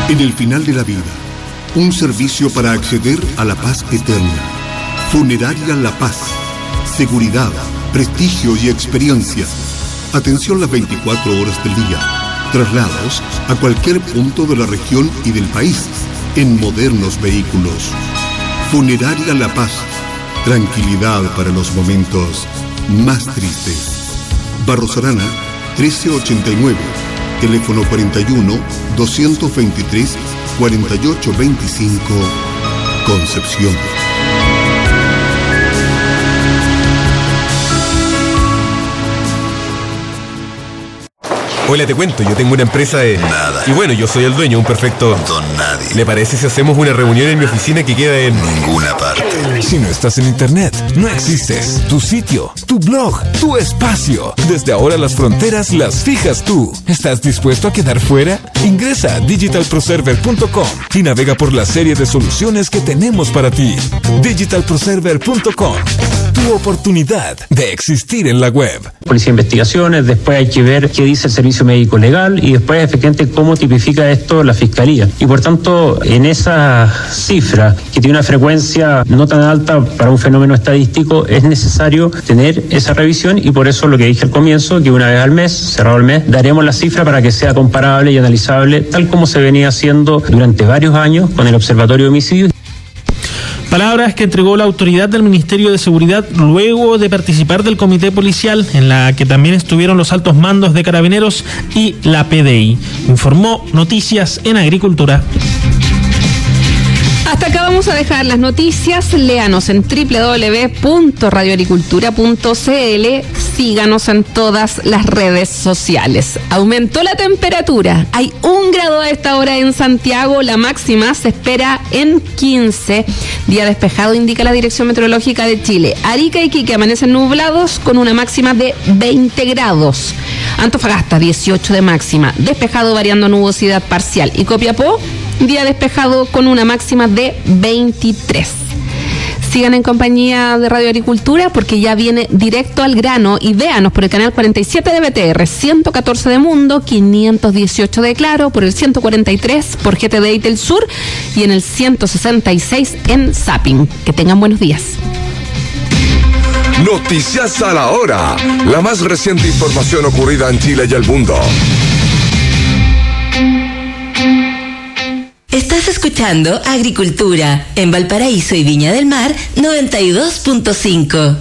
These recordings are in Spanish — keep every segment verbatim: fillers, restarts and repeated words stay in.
En el final de la vida, un servicio para acceder a la paz eterna. Funeraria La Paz. Seguridad, prestigio y experiencia. Atención las veinticuatro horas del día. Traslados a cualquier punto de la región y del país en modernos vehículos. Funeraria La Paz. Tranquilidad para los momentos más tristes. Barros Arana, trece ochenta y nueve. Teléfono cuarenta y uno, doscientos veintitrés, cuarenta y ocho veinticinco. Concepción. Hola, te cuento, yo tengo una empresa de... Nada. Y bueno, yo soy el dueño, un perfecto... Don Nadie. ¿Le parece si hacemos una reunión en mi oficina que queda en... Ninguna parte. Si no estás en internet, no existes. Tu sitio, tu blog, tu espacio. Desde ahora las fronteras las fijas tú. ¿Estás dispuesto a quedar fuera? Ingresa a digital pro server punto com y navega por la serie de soluciones que tenemos para ti. digital pro server punto com. Tu oportunidad de existir en la web. Policía de investigaciones, después hay que ver qué dice el servicio médico legal y después efectivamente cómo tipifica esto la fiscalía. Y por tanto, en esa cifra que tiene una frecuencia no tan alta para un fenómeno estadístico, es necesario tener esa revisión y por eso lo que dije al comienzo, que una vez al mes, cerrado el mes, daremos la cifra para que sea comparable y analizable tal como se venía haciendo durante varios años con el Observatorio de Homicidios. Palabras que entregó la autoridad del Ministerio de Seguridad luego de participar del comité policial, en la que también estuvieron los altos mandos de Carabineros y la P D I. Informó Noticias en Agricultura. Hasta acá vamos a dejar las noticias. Léanos en doble u doble u doble u punto radio agricultura punto c l. Síganos en todas las redes sociales. Aumentó la temperatura. Hay un grado a esta hora en Santiago. La máxima se espera en quince. Día despejado, indica la Dirección Meteorológica de Chile. Arica y Iquique amanecen nublados con una máxima de veinte grados. Antofagasta, dieciocho de máxima. Despejado variando nubosidad parcial. Y Copiapó, día despejado con una máxima de veintitrés. Sigan en compañía de Radio Agricultura porque ya viene Directo al Grano y véanos por el canal cuarenta y siete de B T R, ciento catorce de Mundo, quinientos dieciocho de Claro, por el ciento cuarenta y tres por G T D y Telsur y en el ciento sesenta y seis en Zapping. Que tengan buenos días. Noticias a la hora. La más reciente información ocurrida en Chile y el mundo. Estás escuchando Agricultura en Valparaíso y Viña del Mar noventa y dos punto cinco.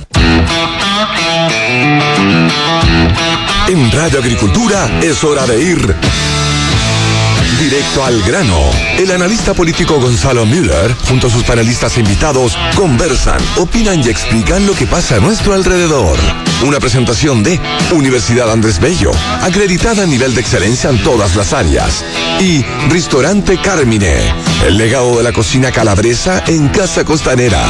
En Radio Agricultura es hora de ir directo al grano. El analista político Gonzalo Müller, junto a sus panelistas invitados, conversan, opinan y explican lo que pasa a nuestro alrededor. Una presentación de Universidad Andrés Bello, acreditada a nivel de excelencia en todas las áreas. Y Ristorante Carmine, el legado de la cocina calabresa en Casa Costanera.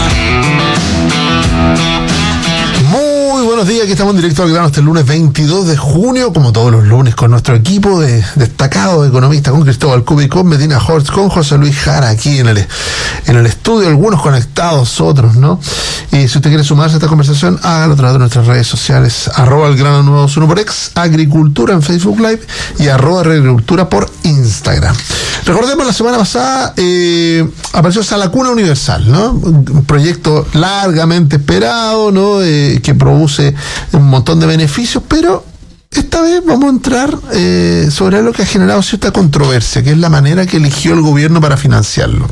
Buenos días, aquí estamos en Directo al Grano este lunes veintidós de junio, como todos los lunes, con nuestro equipo de destacados economistas, con Cristóbal Cubi, con Medina Hortz, con José Luis Jara, aquí en el, en el estudio, algunos conectados, otros, ¿no? Y si usted quiere sumarse a esta conversación, hágalo a través de nuestras redes sociales, arroba el grano nueve dos uno por ex, Agricultura en Facebook Live y arroba Agricultura por Instagram. Recordemos, la semana pasada eh, apareció Salacuna Universal, ¿no? Un proyecto largamente esperado, ¿no? Eh, que produce un montón de beneficios, pero esta vez vamos a entrar eh, sobre algo que ha generado cierta controversia, que es la manera que eligió el gobierno para financiarlo.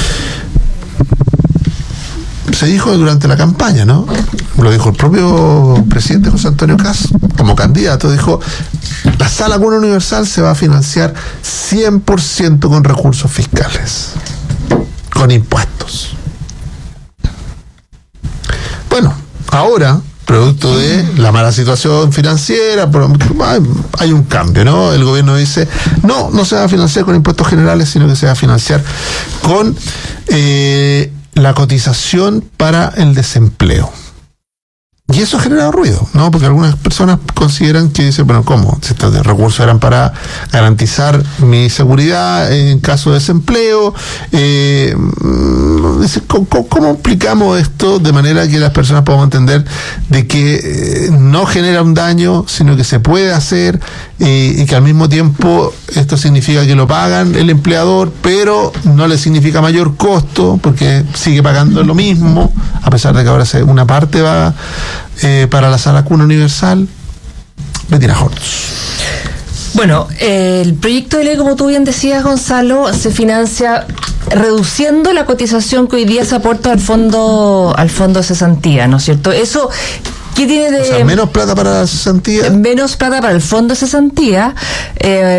Se dijo durante la campaña, ¿no? Lo dijo el propio presidente José Antonio Kast como candidato, dijo: la Salacuna Universal se va a financiar cien por ciento con recursos fiscales, con impuestos. Bueno, ahora, producto de la mala situación financiera, hay un cambio, ¿no? El gobierno dice, no, no se va a financiar con impuestos generales, sino que se va a financiar con eh, la cotización para el desempleo. Y eso genera ruido, ¿no? Porque algunas personas consideran que dicen, bueno, ¿cómo? Si estos recursos eran para garantizar mi seguridad en caso de desempleo, eh, ¿cómo, ¿cómo explicamos esto de manera que las personas podamos entender de que eh, no genera un daño, sino que se puede hacer eh, y que al mismo tiempo esto significa que lo pagan el empleador, pero no le significa mayor costo porque sigue pagando lo mismo, a pesar de que ahora se, una parte va Eh, para la Sala Cuna Universal? Bettina Hortz. Bueno, eh, el proyecto de ley, como tú bien decías, Gonzalo, se financia reduciendo la cotización que hoy día se aporta al fondo al fondo de cesantía, ¿no es cierto? Eso, ¿qué tiene de...? O sea, menos plata para la cesantía. Menos plata para el fondo de cesantía. Eh,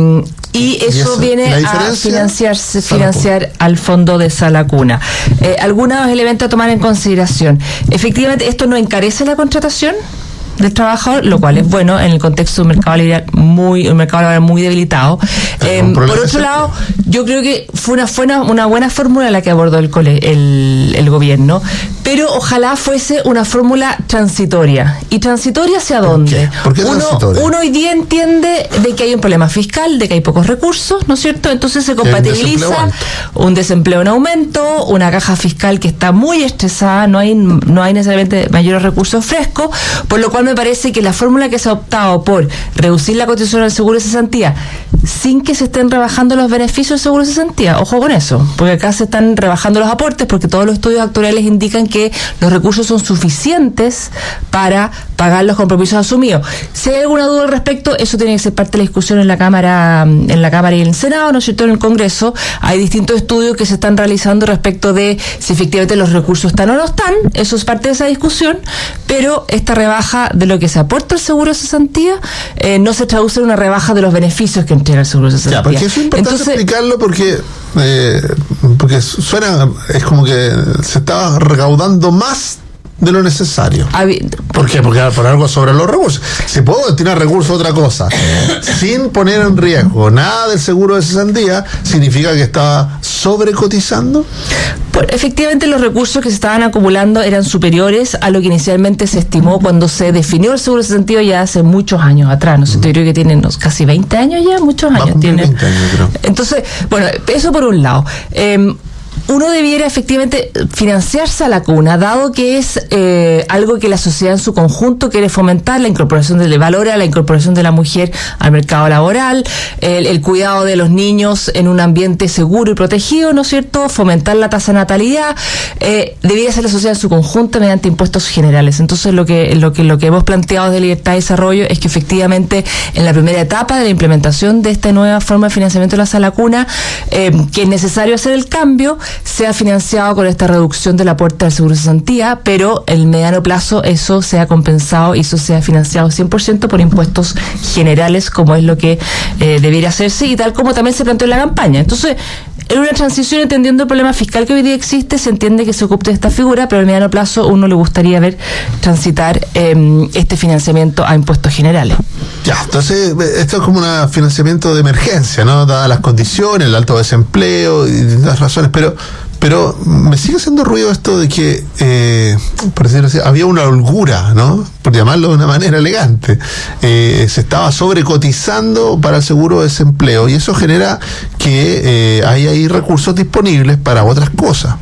Y eso, ¿Y eso viene a financiarse, financiar al fondo de Sala Cuna. Eh, algunos elementos a tomar en consideración. Efectivamente, esto no encarece la contratación del trabajador, lo cual es bueno en el contexto de un mercado laboral muy, un mercado laboral muy debilitado. Eh, por otro lado, yo creo que fue una, fue una, una buena fórmula la que abordó el, cole, el, el gobierno, pero ojalá fuese una fórmula transitoria. ¿Y transitoria hacia dónde? ¿Por qué, ¿Por qué transitoria? Uno, uno hoy día entiende de que hay un problema fiscal, de que hay pocos recursos, ¿no es cierto? Entonces se compatibiliza un desempleo en aumento, una caja fiscal que está muy estresada, no hay, no hay necesariamente mayores recursos frescos, por lo cual me parece que la fórmula que se ha optado por reducir la cotización al seguro de cesantía sin que se estén rebajando los beneficios del seguro de cesantía, ojo con eso, porque acá se están rebajando los aportes porque todos los estudios actuariales indican que los recursos son suficientes para pagar los compromisos asumidos. Si hay alguna duda al respecto, eso tiene que ser parte de la discusión en la Cámara, en la Cámara y en el Senado, ¿no es cierto? En el Congreso hay distintos estudios que se están realizando respecto de si efectivamente los recursos están o no están, eso es parte de esa discusión, pero esta rebaja de lo que se aporta el seguro de cesantía eh, no se traduce en una rebaja de los beneficios que entrega el seguro de cesantía. Ya, porque es importante Entonces, explicarlo porque eh, porque suena, es como que se estaba recaudando más de lo necesario. ¿Por qué? Porque por algo sobre los recursos. Si puedo destinar recursos a otra cosa sin poner en riesgo nada del seguro de cesantía, ¿significa que estaba sobrecotizando? Pues efectivamente los recursos que se estaban acumulando eran superiores a lo que inicialmente se estimó cuando se definió el seguro de cesantía ya hace muchos años atrás. No sé, yo creo que tienen no, casi veinte años ya, muchos años tienen. veinte años, creo. Entonces, bueno, eso por un lado. Eh, Uno debiera efectivamente financiarse a la cuna, dado que es eh, algo que la sociedad en su conjunto quiere fomentar, la incorporación de valora, la incorporación de la mujer al mercado laboral, el, el cuidado de los niños en un ambiente seguro y protegido, ¿no es cierto? Fomentar la tasa de natalidad, eh, debiera ser la sociedad en su conjunto mediante impuestos generales. Entonces lo que, lo que, lo que hemos planteado de Libertad y Desarrollo es que efectivamente en la primera etapa de la implementación de esta nueva forma de financiamiento de la Sala Cuna, eh, que es necesario hacer el cambio, sea financiado con esta reducción del aporte al seguro de cesantía, pero en el mediano plazo eso sea compensado y eso sea financiado cien por ciento por impuestos generales, como es lo que eh, debería hacerse y tal como también se planteó en la campaña. Entonces, en una transición, entendiendo el problema fiscal que hoy día existe, se entiende que se ocupe de esta figura, pero a mediano plazo uno le gustaría ver transitar eh, este financiamiento a impuestos generales. Ya, entonces esto es como un financiamiento de emergencia, ¿no? Dadas las condiciones, el alto desempleo y distintas razones, pero pero me sigue haciendo ruido esto de que, eh, por decirlo así, había una holgura, ¿no? Por llamarlo de una manera elegante. Eh, se estaba sobrecotizando para el seguro de desempleo y eso genera que eh, hay ahí recursos disponibles para otras cosas.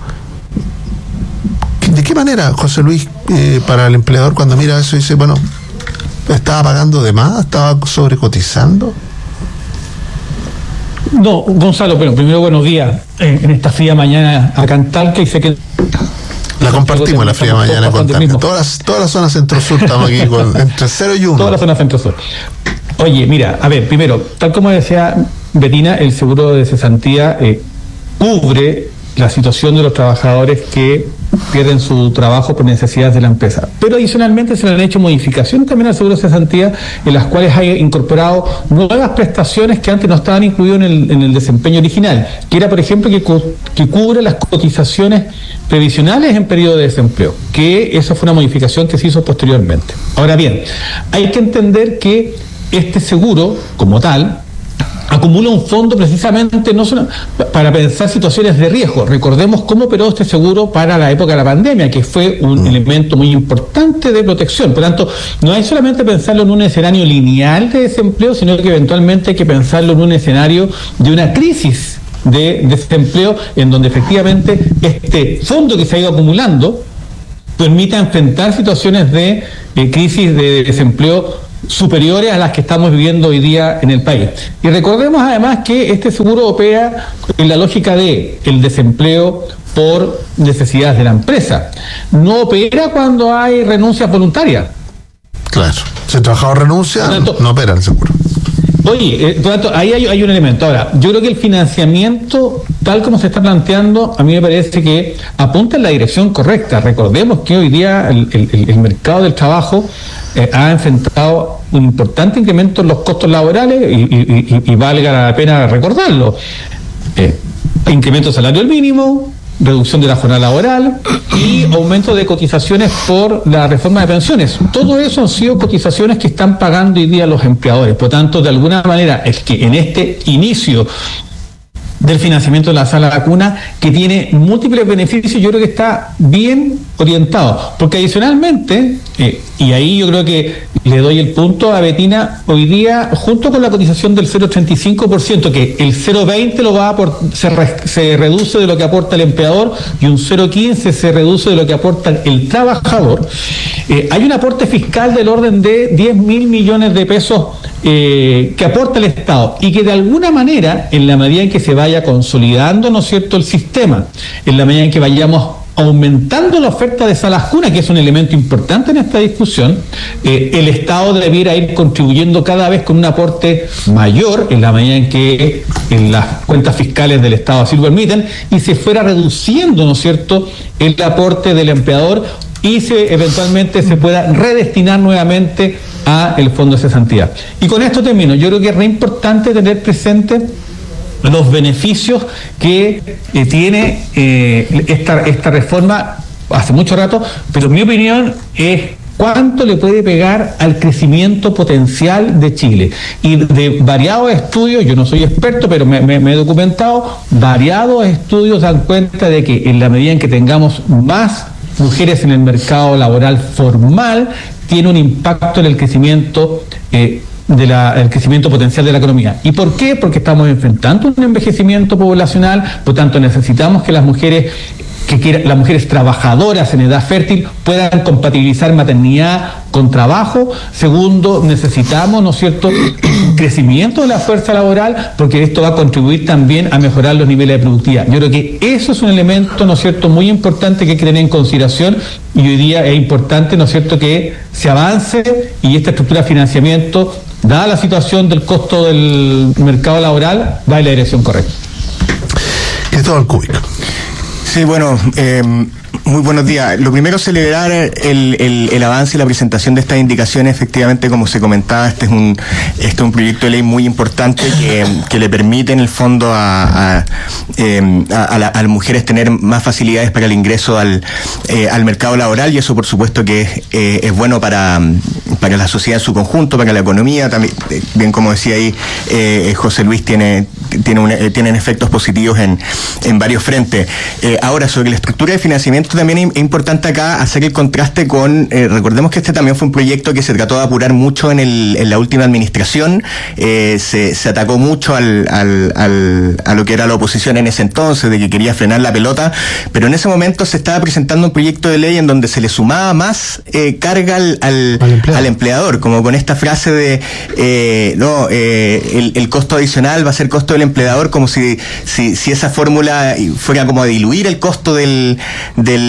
¿De qué manera, José Luis, eh, para el empleador cuando mira eso dice, bueno, estaba pagando de más, estaba sobrecotizando? No, Gonzalo, pero primero buenos días eh, en esta fría mañana acá en Talca y sé que la compartimos la fría mañana con Talca. Todas las, todas las zonas centro-sur estamos aquí con, entre cero y uno. Todas las zonas centro-sur. Oye, mira, a ver, primero, tal como decía Bettina, el seguro de cesantía eh, cubre la situación de los trabajadores que pierden su trabajo por necesidades de la empresa. Pero adicionalmente se le han hecho modificaciones también al seguro de cesantía en las cuales hay incorporado nuevas prestaciones que antes no estaban incluidas en el, en el desempeño original, que era, por ejemplo, que, que cubre las cotizaciones previsionales en periodo de desempleo, que eso fue una modificación que se hizo posteriormente. Ahora bien, hay que entender que este seguro, como tal, acumula un fondo precisamente no solo para pensar situaciones de riesgo. Recordemos cómo operó este seguro para la época de la pandemia, que fue un mm. elemento muy importante de protección. Por tanto, no hay solamente pensarlo en un escenario lineal de desempleo, sino que eventualmente hay que pensarlo en un escenario de una crisis de desempleo, en donde efectivamente este fondo que se ha ido acumulando permita enfrentar situaciones de, de crisis de desempleo superiores a las que estamos viviendo hoy día en el país. Y recordemos además que este seguro opera en la lógica de el desempleo por necesidades de la empresa. No opera cuando hay renuncias voluntarias. Claro. Si el trabajador renuncia, tanto, no opera el seguro. Oye, eh, por tanto, ahí hay, hay un elemento. Ahora, yo creo que el financiamiento, tal como se está planteando, a mí me parece que apunta en la dirección correcta. Recordemos que hoy día el, el, el mercado del trabajo eh, ha enfrentado un importante incremento en los costos laborales y, y, y, y valga la pena recordarlo. Eh, incremento del salario mínimo, reducción de la jornada laboral y aumento de cotizaciones por la reforma de pensiones. Todo eso han sido cotizaciones que están pagando hoy día los empleadores. Por tanto, de alguna manera, es que en este inicio del financiamiento de la sala vacuna, que tiene múltiples beneficios, yo creo que está bien orientado. Porque adicionalmente, eh, y ahí yo creo que le doy el punto a Betina, hoy día, junto con la cotización del cero coma treinta y cinco por ciento, que el cero coma veinte lo va a aport- se, re- se reduce de lo que aporta el empleador y un cero coma quince se reduce de lo que aporta el trabajador, eh, hay un aporte fiscal del orden de diez mil millones de pesos eh, que aporta el Estado y que de alguna manera, en la medida en que se vaya consolidando, ¿no es cierto?, el sistema, en la medida en que vayamos aumentando la oferta de salas cuna, que es un elemento importante en esta discusión, eh, el Estado debiera ir contribuyendo cada vez con un aporte mayor en la medida en que en las cuentas fiscales del Estado así lo permiten y se fuera reduciendo, ¿no es cierto?, el aporte del empleador y se eventualmente se pueda redestinar nuevamente a el fondo de cesantía. Y con esto termino. Yo creo que es re importante tener presente los beneficios que eh, tiene eh, esta, esta reforma hace mucho rato, pero mi opinión es cuánto le puede pegar al crecimiento potencial de Chile. Y de variados estudios, yo no soy experto, pero me, me, me he documentado, variados estudios dan cuenta de que en la medida en que tengamos más mujeres en el mercado laboral formal, tiene un impacto en el crecimiento eh, de la, el crecimiento potencial de la economía. ¿Y por qué? Porque estamos enfrentando un envejecimiento poblacional, por tanto necesitamos que las mujeres que quieran, las mujeres trabajadoras en edad fértil puedan compatibilizar maternidad con trabajo. Segundo, necesitamos, ¿no es cierto?, crecimiento de la fuerza laboral, porque esto va a contribuir también a mejorar los niveles de productividad. Yo creo que eso es un elemento, ¿no es cierto?, muy importante que hay que tener en consideración y hoy día es importante, ¿no es cierto?, que se avance y esta estructura de financiamiento, dada la situación del costo del mercado laboral, va en la dirección correcta. Cristóbal Cúbico. Sí, bueno, eh, muy buenos días. Lo primero, celebrar el, el, el avance y la presentación de estas indicaciones. Efectivamente, como se comentaba, este es un este es un proyecto de ley muy importante que, que le permite, en el fondo, a, a, eh, a, a, la, a las mujeres tener más facilidades para el ingreso al, eh, al mercado laboral, y eso, por supuesto, que es, eh, es bueno para, para la sociedad en su conjunto, para la economía. También, bien como decía ahí eh, José Luis, tiene, tiene un, eh, tienen efectos positivos en, en varios frentes. Eh, ahora, sobre la estructura de financiamiento, también es importante acá hacer el contraste con, eh, recordemos que este también fue un proyecto que se trató de apurar mucho en, el, en la última administración, eh, se, se atacó mucho al, al, al, a lo que era la oposición en ese entonces, de que quería frenar la pelota, pero en ese momento se estaba presentando un proyecto de ley en donde se le sumaba más eh, carga al, al, al, empleado. al empleador, como con esta frase de, eh, no, eh, el, el costo adicional va a ser costo del empleador, como si, si, si esa fórmula fuera como a diluir el costo del, del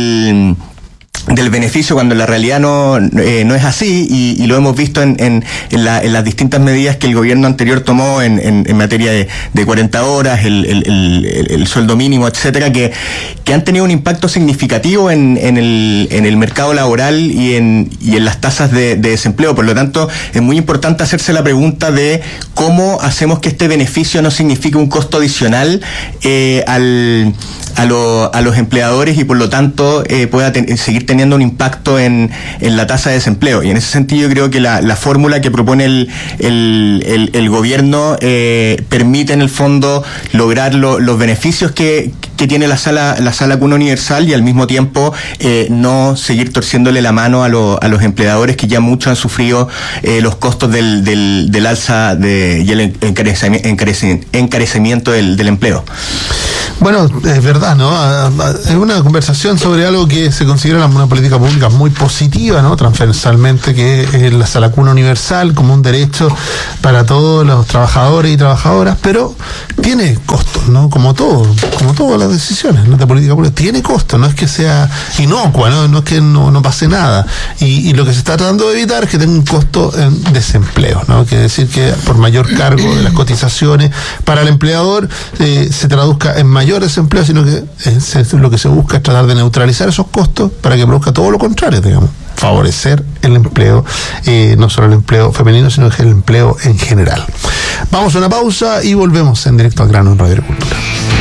del beneficio, cuando en la realidad no eh, no es así, y, y lo hemos visto en, en, en, la, en las distintas medidas que el gobierno anterior tomó en, en, en materia de, de cuarenta horas, el, el, el, el sueldo mínimo, etcétera, que, que han tenido un impacto significativo en, en, el, en el mercado laboral y en, y en las tasas de, de desempleo. Por lo tanto, es muy importante hacerse la pregunta de cómo hacemos que este beneficio no signifique un costo adicional eh, al A, lo, a los empleadores y por lo tanto eh, pueda ten, seguir seguir teniendo un impacto en, en la tasa de desempleo. Y en ese sentido yo creo que la, la fórmula que propone el, el, el, el gobierno eh, permite en el fondo lograr lo, los beneficios que, que tiene la sala, la sala cuna universal, y al mismo tiempo eh, no seguir torciéndole la mano a, lo, a los empleadores que ya mucho han sufrido eh, los costos del, del, del alza de, y el encarecimiento, encarecimiento del, del empleo. Bueno, es verdad, ¿no? Es una conversación sobre algo que se considera una política pública muy positiva, ¿no? Transversalmente, que es la sala cuna universal como un derecho para todos los trabajadores y trabajadoras, pero tiene costos, ¿no? Como todo, como todas las decisiones, ¿no?, de política pública, tiene costos, no es que sea inocua, no, no es que no, no pase nada. Y, y lo que se está tratando de evitar es que tenga un costo en desempleo, ¿no? Quiere decir que por mayor cargo de las cotizaciones para el empleador eh, se traduzca en mayor desempleo, sino que es, lo que se busca es tratar de neutralizar esos costos para que produzca todo lo contrario, digamos, favorecer el empleo, eh, no solo el empleo femenino, sino el empleo en general. Vamos a una pausa y volvemos en Directo al Grano en Radio Agricultura.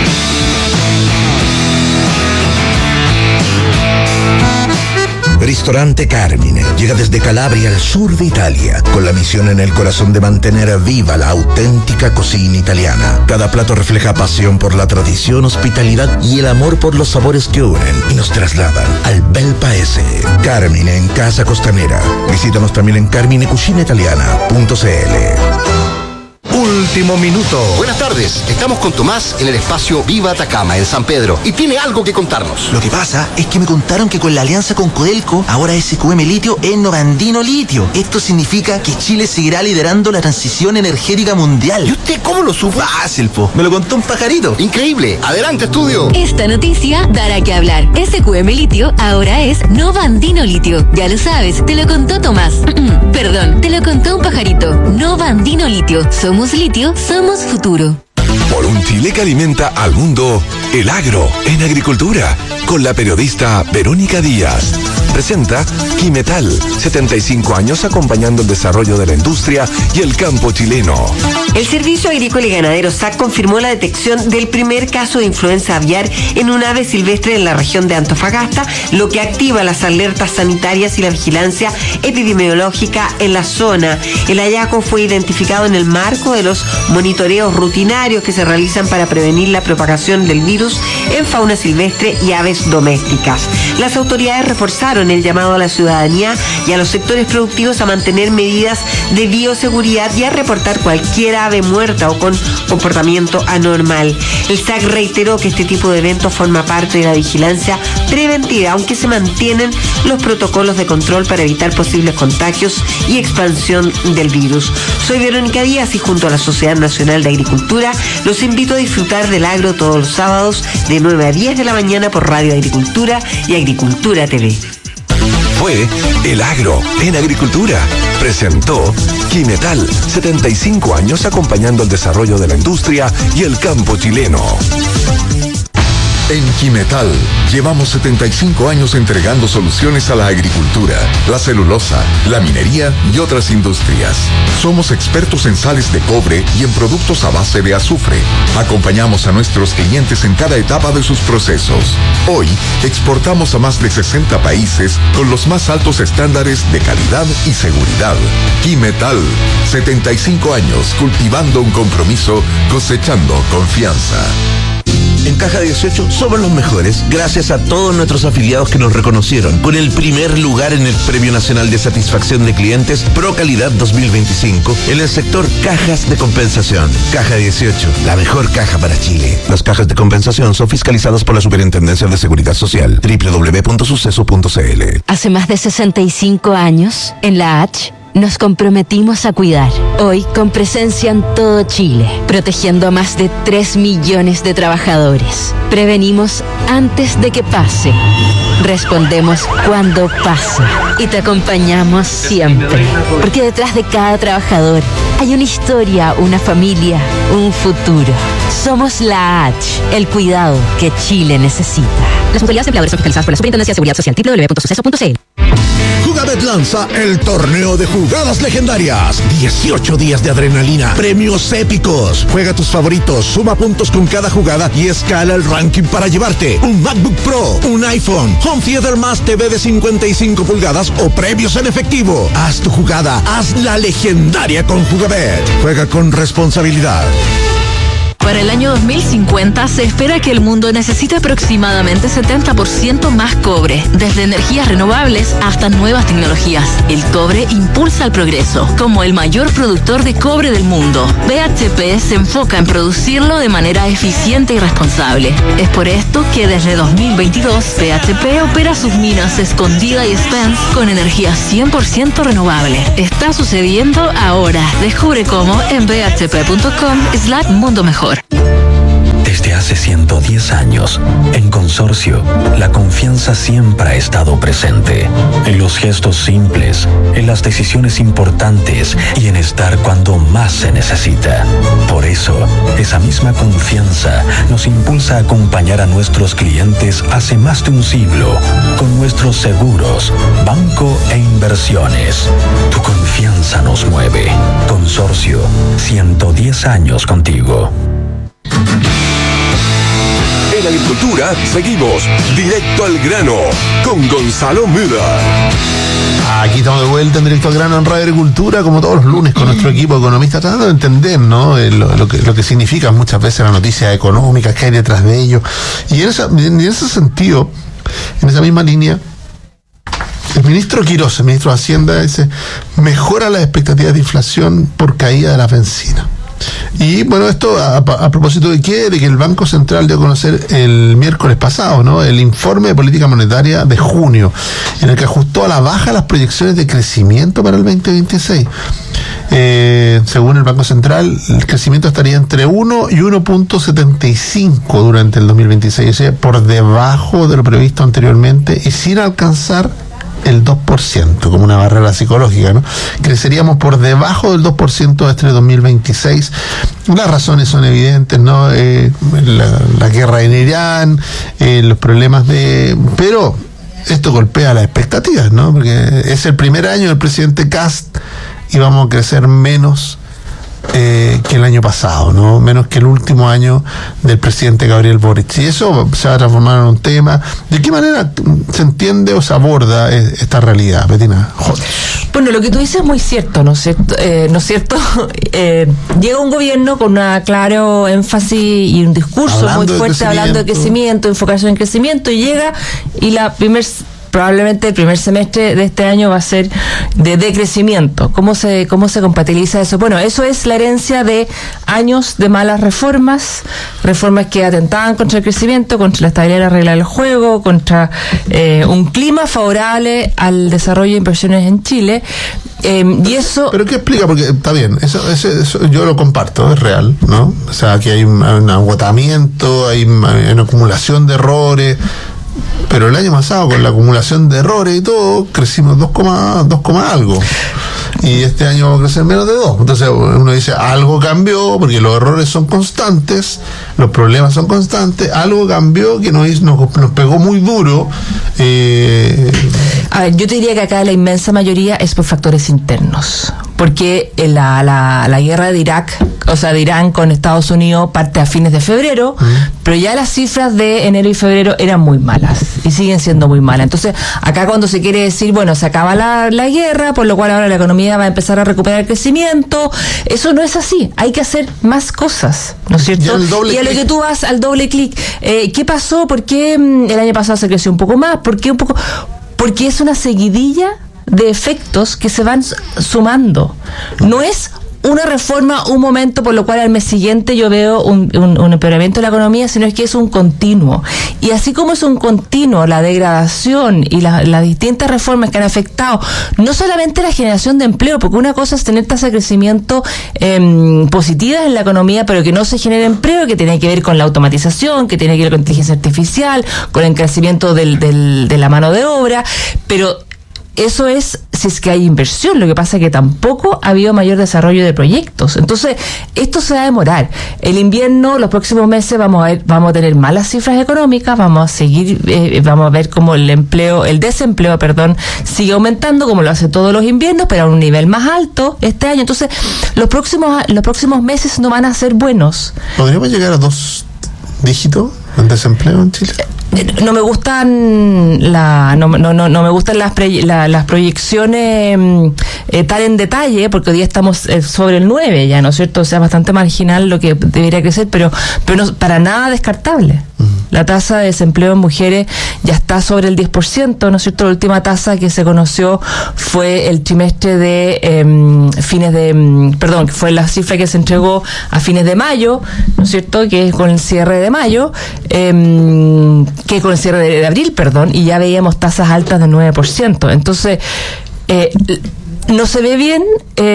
Ristorante Carmine llega desde Calabria al sur de Italia, con la misión en el corazón de mantener viva la auténtica cocina italiana. Cada plato refleja pasión por la tradición, hospitalidad y el amor por los sabores que unen y nos trasladan al bel paese. Carmine en Casa Costanera. Visítanos también en carmine cucina italiana punto c l. Último minuto. Buenas tardes, estamos con Tomás en el espacio Viva Atacama, en San Pedro, y tiene algo que contarnos. Lo que pasa es que me contaron que con la alianza con Codelco, ahora S Q M Litio es Novandino Litio. Esto significa que Chile seguirá liderando la transición energética mundial. ¿Y usted cómo lo supo? Fácil, po. Me lo contó un pajarito. Increíble. Adelante, estudio. Esta noticia dará que hablar. S Q M Litio ahora es Novandino Litio. Ya lo sabes, te lo contó Tomás. Perdón, te lo contó un pajarito. Novandino Litio. Somos litio, somos futuro. Por un Chile que alimenta al mundo, el agro en agricultura, con la periodista Verónica Díaz. Presenta Quimetal, setenta y cinco años acompañando el desarrollo de la industria y el campo chileno. El Servicio Agrícola y Ganadero S A C confirmó la detección del primer caso de influenza aviar en un ave silvestre en la región de Antofagasta, lo que activa las alertas sanitarias y la vigilancia epidemiológica en la zona. El hallazgo fue identificado en el marco de los monitoreos rutinarios que se realizan para prevenir la propagación del virus en fauna silvestre y aves domésticas. Las autoridades reforzaron el llamado a la ciudadanía y a los sectores productivos a mantener medidas de bioseguridad y a reportar cualquier ave muerta o con comportamiento anormal. El S A C reiteró que este tipo de eventos forma parte de la vigilancia preventiva, aunque se mantienen los protocolos de control para evitar posibles contagios y expansión del virus. Soy Verónica Díaz y junto a la Sociedad Nacional de Agricultura los invito a disfrutar del agro todos los sábados de nueve a diez de la mañana por Radio Agricultura y Agricultura T V. Fue El Agro en Agricultura. Presentó Quimetal, setenta y cinco años acompañando el desarrollo de la industria y el campo chileno. En Quimetal llevamos setenta y cinco años entregando soluciones a la agricultura, la celulosa, la minería y otras industrias. Somos expertos en sales de cobre y en productos a base de azufre. Acompañamos a nuestros clientes en cada etapa de sus procesos. Hoy exportamos a más de sesenta países con los más altos estándares de calidad y seguridad. Quimetal, setenta y cinco años cultivando un compromiso, cosechando confianza. En Caja dieciocho somos los mejores, gracias a todos nuestros afiliados que nos reconocieron con el primer lugar en el Premio Nacional de Satisfacción de Clientes Pro Calidad dos mil veinticinco en el sector cajas de compensación. Caja dieciocho, la mejor caja para Chile. Las cajas de compensación son fiscalizadas por la Superintendencia de Seguridad Social. doble u doble u doble u punto suceso punto c l. Hace más de sesenta y cinco años, en la H, nos comprometimos a cuidar, hoy con presencia en todo Chile, protegiendo a más de tres millones de trabajadores. Prevenimos antes de que pase, respondemos cuando pase y te acompañamos siempre, porque detrás de cada trabajador hay una historia, una familia, un futuro. Somos la H, el cuidado que Chile necesita. Las mutualidades de empleadores son fiscalizadas por la Superintendencia de Seguridad Social. doble u doble u doble u punto suceso punto c l. Megabet lanza el torneo de jugadas legendarias. dieciocho días de adrenalina, premios épicos. Juega tus favoritos, suma puntos con cada jugada y escala el ranking para llevarte un MacBook Pro, un iPhone, Home Theater más T V de cincuenta y cinco pulgadas o premios en efectivo. Haz tu jugada, haz la legendaria con Jugabet. Juega con responsabilidad. Para el año dos mil cincuenta se espera que el mundo necesite aproximadamente setenta por ciento más cobre, desde energías renovables hasta nuevas tecnologías. El cobre impulsa el progreso. Como el mayor productor de cobre del mundo, B H P se enfoca en producirlo de manera eficiente y responsable. Es por esto que desde dos mil veintidós B H P opera sus minas Escondida y Spence con energía cien por ciento renovable. Está sucediendo ahora. Descubre cómo en b h p punto com slash mundo mejor. Desde hace ciento diez años, en Consorcio, la confianza siempre ha estado presente. En los gestos simples, en las decisiones importantes y en estar cuando más se necesita. Por eso, esa misma confianza nos impulsa a acompañar a nuestros clientes hace más de un siglo con nuestros seguros, banco e inversiones. Tu confianza nos mueve. Consorcio, ciento diez años contigo. En Agricultura seguimos directo al grano con Gonzalo Müller. Aquí estamos de vuelta en Directo al Grano en Radio Agricultura, como todos los lunes, con nuestro equipo economista, tratando de entender, ¿no? lo, lo, que, lo que significan muchas veces las noticias económicas que hay detrás de ello. Y en, esa, en ese sentido, en esa misma línea, el ministro Quirós, el ministro de Hacienda, dice: mejora las expectativas de inflación por caída de la bencina. Y bueno, esto a, a propósito de qué, de que el Banco Central dio a conocer el miércoles pasado, ¿no?, el informe de política monetaria de junio, en el que ajustó a la baja las proyecciones de crecimiento para el veinte veintiséis. Eh, según el Banco Central, el crecimiento estaría entre uno y uno punto setenta y cinco durante el dos mil veintiséis, o sea, por debajo de lo previsto anteriormente y sin alcanzar el dos por ciento, como una barrera psicológica, ¿no? Creceríamos por debajo del dos por ciento este dos mil veintiséis. Las razones son evidentes, ¿no? Eh, la, la guerra en Irán, eh, los problemas de... Pero esto golpea las expectativas, ¿no? Porque es el primer año del presidente Kast y vamos a crecer menos Eh, que el año pasado, ¿no? Menos que el último año del presidente Gabriel Boric. Y eso se va a transformar en un tema. ¿De qué manera se entiende o se aborda esta realidad, Betina? Joder. Bueno, lo que tú dices es muy cierto, ¿no es cierto? Eh, ¿no es cierto? Eh, llega un gobierno con un claro énfasis y un discurso hablando muy fuerte hablando de crecimiento, enfocación en crecimiento, y llega y la primer probablemente el primer semestre de este año va a ser de decrecimiento. ¿Cómo se, cómo se compatibiliza eso? Bueno, eso es la herencia de años de malas reformas, reformas que atentaban contra el crecimiento, contra la estabilidad de la regla del juego, contra eh, un clima favorable al desarrollo de inversiones en Chile. Eh, y eso... ¿Pero qué explica? Porque está bien, eso, eso, eso yo lo comparto, es real, ¿no? O sea, que hay un, un agotamiento, hay una acumulación de errores. Pero el año pasado, con la acumulación de errores y todo, crecimos dos, dos, algo. Y este año vamos a crecer menos de dos. Entonces uno dice, algo cambió, porque los errores son constantes, los problemas son constantes, algo cambió que nos, nos, nos pegó muy duro. Eh... A ver, yo te diría que acá la inmensa mayoría es por factores internos. Porque la, la, la guerra de Irak, o sea, de Irán con Estados Unidos, parte a fines de febrero, uh-huh. pero ya las cifras de enero y febrero eran muy malas y siguen siendo muy malas. Entonces, acá cuando se quiere decir, bueno, se acaba la, la guerra, por lo cual ahora la economía va a empezar a recuperar el crecimiento, eso no es así. Hay que hacer más cosas, ¿no es cierto? Y a lo que tú vas al doble clic, eh, ¿qué pasó? ¿Por qué el año pasado se creció un poco más? ¿Por qué un poco? Porque es una seguidilla de efectos que se van sumando. No es una reforma, un momento por lo cual al mes siguiente yo veo un, un, un empeoramiento de la economía, sino es que es un continuo. Y así como es un continuo la degradación y la, las distintas reformas que han afectado no solamente la generación de empleo, porque una cosa es tener tasas de crecimiento eh, positivas en la economía, pero que no se genere empleo, que tiene que ver con la automatización, que tiene que ver con inteligencia artificial, con el crecimiento del, del, de la mano de obra, pero eso es si es que hay inversión. Lo que pasa es que tampoco ha habido mayor desarrollo de proyectos. Entonces, esto se va a demorar. El invierno, los próximos meses vamos a ver, vamos a tener malas cifras económicas, vamos a seguir, eh, vamos a ver cómo el empleo, el desempleo, perdón, sigue aumentando como lo hace todos los inviernos, pero a un nivel más alto este año. Entonces, los próximos, los próximos meses no van a ser buenos. ¿Podríamos llegar a dos dígitos en desempleo en Chile? No me gustan la, no, no, no, no me gustan las pre, la, las proyecciones eh, tan en detalle, porque hoy día estamos eh, sobre el nueve ya, ¿no es cierto? O sea, bastante marginal lo que debería crecer, pero, pero no, para nada descartable. Uh-huh. La tasa de desempleo en mujeres ya está sobre el diez por ciento, ¿no es cierto? La última tasa que se conoció fue el trimestre de eh, fines de, eh, perdón, fue la cifra que se entregó a fines de mayo, ¿no es cierto? Que es con el cierre de mayo, eh, que con el cierre de, de abril, perdón, y ya veíamos tasas altas del nueve por ciento. Entonces, eh, no se ve bien,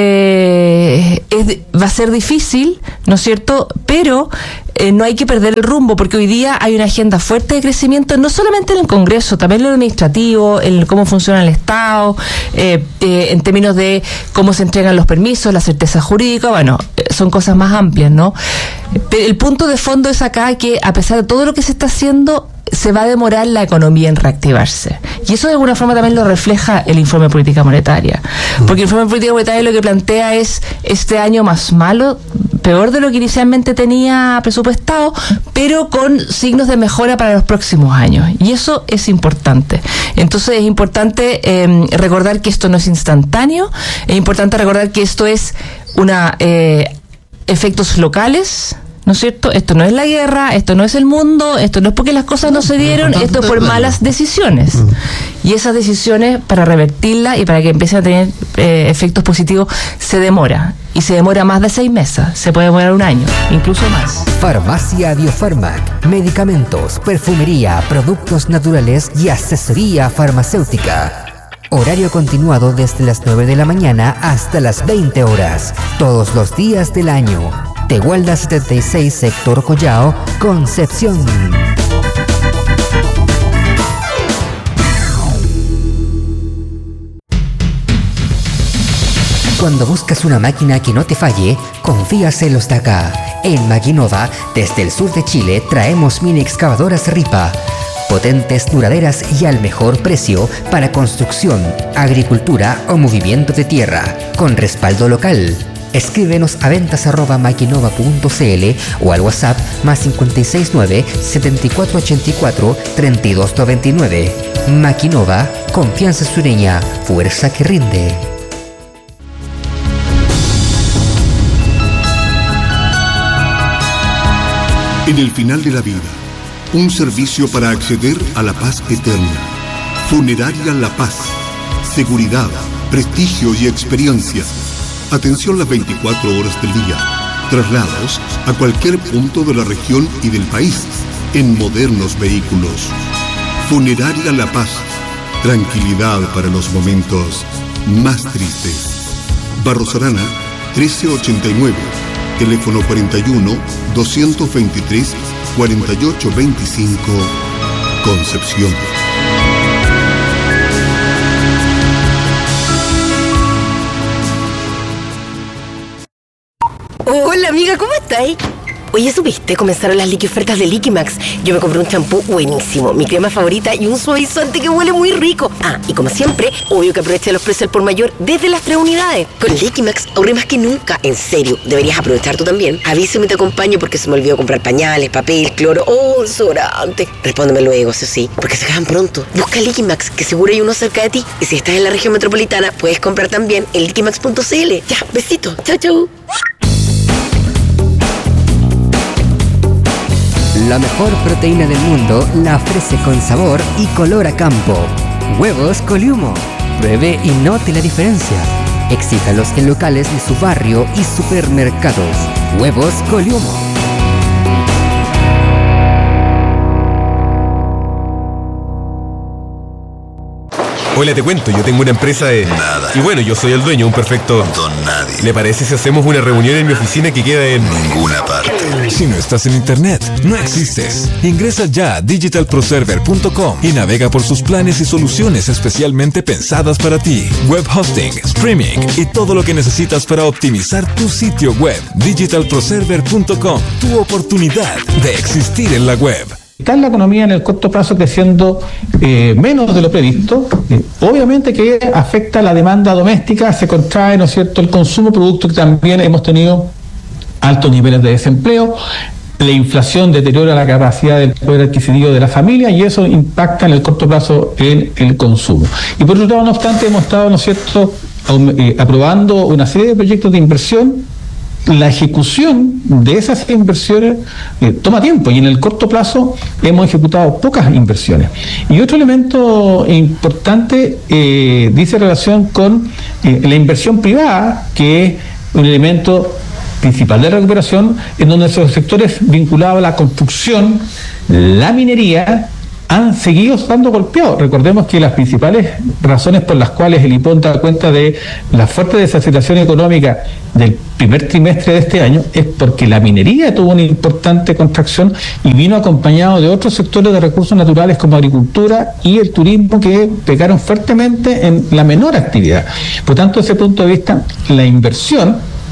eh, es, va a ser difícil, ¿no es cierto? Pero eh, no hay que perder el rumbo, porque hoy día hay una agenda fuerte de crecimiento, no solamente en el Congreso, también en lo administrativo, en cómo funciona el Estado, eh, eh, en términos de cómo se entregan los permisos, la certeza jurídica, bueno, eh, son cosas más amplias, ¿no? Pero el punto de fondo es acá que, a pesar de todo lo que se está haciendo, se va a demorar la economía en reactivarse. Y eso de alguna forma también lo refleja el informe de política monetaria. Porque el informe de política monetaria lo que plantea es este año más malo, peor de lo que inicialmente tenía presupuestado, pero con signos de mejora para los próximos años. Y eso es importante. Entonces es importante eh, recordar que esto no es instantáneo, es importante recordar que esto es una eh, efectos locales, ¿no es cierto? Esto no es la guerra, esto no es el mundo, esto no es porque las cosas no se dieron, esto es por malas decisiones. Y esas decisiones, para revertirlas y para que empiecen a tener eh, efectos positivos, se demora. Y se demora más de seis meses, se puede demorar un año, incluso más. Farmacia Biofarmac, medicamentos, perfumería, productos naturales y asesoría farmacéutica. Horario continuado desde las nueve de la mañana hasta las veinte horas, todos los días del año. Tehuelda setenta y seis, sector Collao, Concepción. Cuando buscas una máquina que no te falle, confías en los de acá. En Maquinova, desde el sur de Chile, traemos mini excavadoras Ripa. Potentes, duraderas y al mejor precio para construcción, agricultura o movimiento de tierra, con respaldo local. Escríbenos a ventas arroba maquinova punto cl o al WhatsApp más cinco seis nueve, siete cuatro ocho cuatro, tres dos nueve nueve. Maquinova, confianza sureña, fuerza que rinde. En el final de la vida, un servicio para acceder a la paz eterna. Funeraria La Paz. Seguridad, prestigio y experiencia. Atención las veinticuatro horas del día. Traslados a cualquier punto de la región y del país en modernos vehículos. Funeraria La Paz. Tranquilidad para los momentos más tristes. Barros Arana, trece ochenta y nueve. Teléfono cuarenta y uno, doscientos veintitrés, cuarenta y ocho veinticinco. Concepción. Hola amiga, ¿cómo estáis? Oye, ¿supiste? Comenzaron las liqui ofertas de Liquimax. Yo me compré un champú buenísimo, mi crema favorita y un suavizante que huele muy rico. Ah, y como siempre, obvio que aproveché los precios al por mayor desde las tres unidades. Con Liquimax ahorré más que nunca. En serio, deberías aprovechar tú también. Avísame y te acompaño porque se me olvidó comprar pañales, papel, cloro o desodorante. Respóndeme luego, eso sí, porque se acaban pronto. Busca Liquimax, que seguro hay uno cerca de ti. Y si estás en la región metropolitana, puedes comprar también en liquimax punto cl. Ya, besito. Chau, chau. La mejor proteína del mundo la ofrece con sabor y color a campo. Huevos Coliumo. Pruebe y note la diferencia. Exíjalos en locales de su barrio y supermercados. Huevos Coliumo. Hola, te cuento, yo tengo una empresa de... Nada. Y bueno, yo soy el dueño, un perfecto... Don nadie. ¿Le parece si hacemos una reunión en mi oficina que queda en... Ninguna parte. Si no estás en internet, no existes. Ingresa ya a digital pro server punto com y navega por sus planes y soluciones especialmente pensadas para ti. Web hosting, streaming y todo lo que necesitas para optimizar tu sitio web. digital pro server punto com, tu oportunidad de existir en la web. Está la economía en el corto plazo creciendo eh, menos de lo previsto, eh, obviamente que afecta la demanda doméstica, se contrae, ¿no es cierto?, el consumo, producto que también hemos tenido altos niveles de desempleo, la inflación deteriora la capacidad del poder adquisitivo de la familia y eso impacta en el corto plazo en el consumo. Y por otro lado, no obstante, hemos estado, ¿no es cierto?, eh, aprobando una serie de proyectos de inversión. La ejecución de esas inversiones eh, toma tiempo y en el corto plazo hemos ejecutado pocas inversiones. Y otro elemento importante eh, dice relación con eh, la inversión privada, que es un elemento principal de recuperación, en donde esos sectores vinculados a la construcción, la minería, han seguido estando golpeados. Recordemos que las principales razones por las cuales el I P O N da cuenta de la fuerte desaceleración económica del primer trimestre de este año es porque la minería tuvo una importante contracción y vino acompañado de otros sectores de recursos naturales como agricultura y el turismo, que pegaron fuertemente en la menor actividad. Por tanto, desde ese punto de vista, la inversión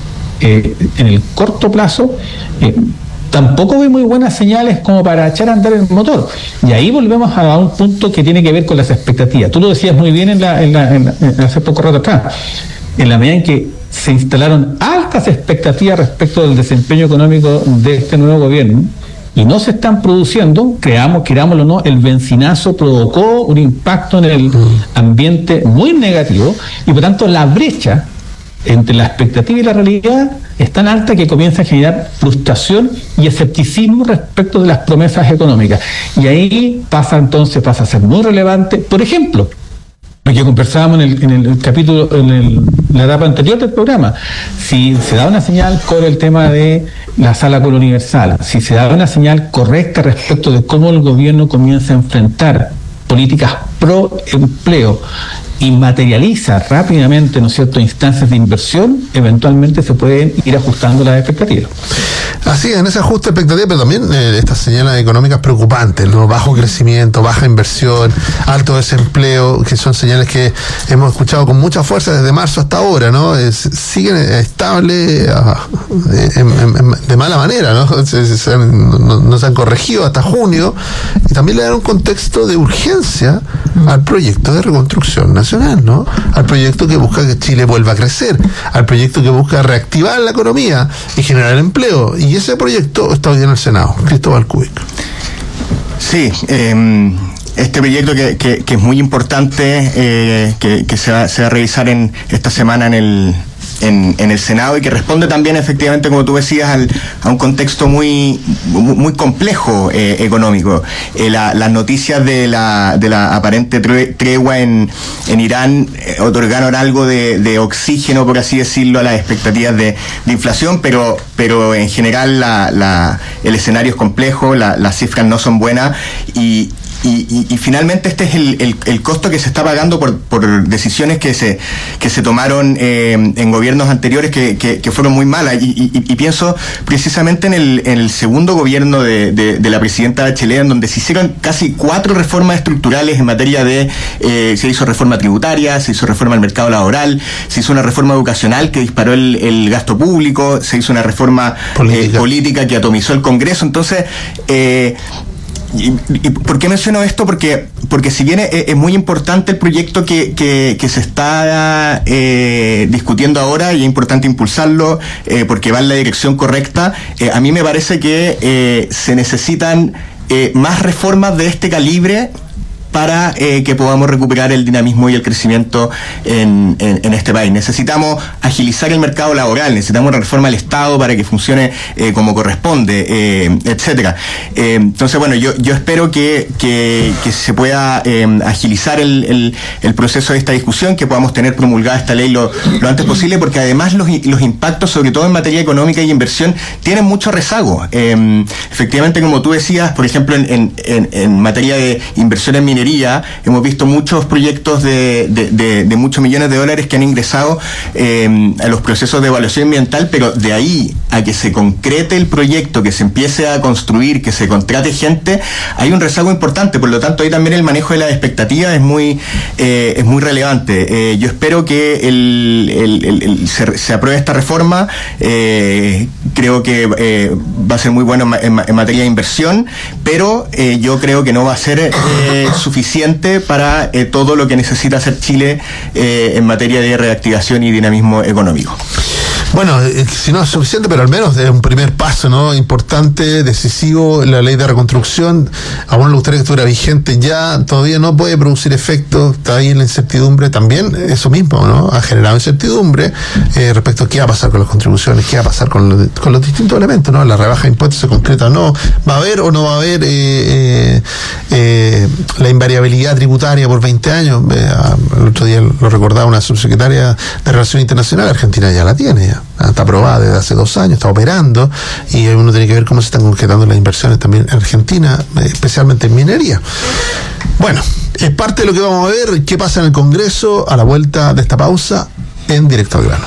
eh, en el corto plazo eh, tampoco ve muy buenas señales como para echar a andar el motor. Y ahí volvemos a un punto que tiene que ver con las expectativas. Tú lo decías muy bien en la, en la, en la, en hace poco rato atrás. En la medida en que se instalaron altas expectativas respecto del desempeño económico de este nuevo gobierno y no se están produciendo, creamos, querámoslo o no, el bencinazo provocó un impacto en el ambiente muy negativo y por tanto la brecha entre la expectativa y la realidad es tan alta que comienza a generar frustración y escepticismo respecto de las promesas económicas. Y ahí pasa entonces, pasa a ser muy relevante, por ejemplo, lo que conversábamos en el, en el capítulo, en el, la etapa anterior del programa. Si se da una señal con el tema de la sala Colo Universal, si se da una señal correcta respecto de cómo el gobierno comienza a enfrentar políticas pro empleo y materializa rápidamente, ¿no es cierto?, instancias de inversión, eventualmente se pueden ir ajustando las expectativas. Así, en ese ajuste de expectativas, pero también eh, estas señales económicas preocupantes, ¿no? Bajo crecimiento, baja inversión, alto desempleo, que son señales que hemos escuchado con mucha fuerza desde marzo hasta ahora, ¿no? Es, siguen estables de mala manera, ¿no? Se, se, se, no, no se han corregido hasta junio, y también le dan un contexto de urgencia al proyecto de reconstrucción nacional, ¿no? Al proyecto que busca que Chile vuelva a crecer, al proyecto que busca reactivar la economía y generar empleo. Y ese proyecto está hoy en el Senado. Cristóbal Cúbic. Sí, eh, este proyecto que, que, que es muy importante, eh, que, que se va, se va a revisar en esta semana en el En, en el Senado y que responde también efectivamente, como tú decías, al, a un contexto muy muy complejo eh, económico. Eh, la, las noticias de la de la aparente tregua en, en Irán eh, otorgaron algo de, de oxígeno, por así decirlo, a las expectativas de, de inflación, pero pero en general la, la, el escenario es complejo, la, las cifras no son buenas y Y, y, y finalmente este es el, el, el costo que se está pagando por, por decisiones que se que se tomaron eh, en gobiernos anteriores que, que, que fueron muy malas. Y, y, y pienso precisamente en el, en el segundo gobierno de, de, de la presidenta Bachelet, en donde se hicieron casi cuatro reformas estructurales en materia de, eh, se hizo reforma tributaria, se hizo reforma al mercado laboral, se hizo una reforma educacional que disparó el, el gasto público, se hizo una reforma política, eh, política que atomizó el Congreso. Entonces, eh, ¿Y, y por qué menciono esto? Porque porque si bien es, es muy importante el proyecto que, que, que se está eh, discutiendo ahora y es importante impulsarlo eh, porque va en la dirección correcta, eh, a mí me parece que eh, se necesitan eh, más reformas de este calibre para eh, que podamos recuperar el dinamismo y el crecimiento en, en, en este país. Necesitamos agilizar el mercado laboral, necesitamos una reforma al Estado para que funcione eh, como corresponde, eh, etcétera. Eh, entonces, bueno, yo, yo espero que, que, que se pueda eh, agilizar el, el, el proceso de esta discusión, que podamos tener promulgada esta ley lo, lo antes posible, porque además los, los impactos, sobre todo en materia económica y inversión, tienen mucho rezago. Eh, efectivamente, como tú decías, por ejemplo, en, en, en materia de inversión en minería, minería. Hemos visto muchos proyectos de, de, de, de muchos millones de dólares que han ingresado eh, a los procesos de evaluación ambiental, pero de ahí a que se concrete el proyecto, que se empiece a construir, que se contrate gente, hay un rezago importante. Por lo tanto, ahí también el manejo de las expectativas es muy eh, es muy relevante. Eh, yo espero que el, el, el, el, se, se apruebe esta reforma. Eh, creo que eh, va a ser muy bueno en, en materia de inversión, pero eh, yo creo que no va a ser eh, suficiente para eh, todo lo que necesita hacer Chile eh, en materia de reactivación y dinamismo económico. Bueno, eh, si no es suficiente, pero al menos es un primer paso, ¿no? Importante, decisivo. La ley de reconstrucción, a uno le gustaría que estuviera vigente ya, todavía no puede producir efectos, está ahí en la incertidumbre. También eso mismo, ¿no? Ha generado incertidumbre eh, respecto a qué va a pasar con las contribuciones, qué va a pasar con los, con los distintos elementos, ¿no? La rebaja de impuestos se concreta o no, va a haber o no va a haber eh, eh, eh, la invariabilidad tributaria por veinte años. Eh, el otro día lo recordaba una subsecretaria de Relaciones Internacionales, Argentina ya la tiene, ya está aprobada desde hace dos años, está operando, y uno tiene que ver cómo se están concretando las inversiones también en Argentina, especialmente en minería. Bueno, es parte de lo que vamos a ver, qué pasa en el Congreso a la vuelta de esta pausa en Directo al Grano.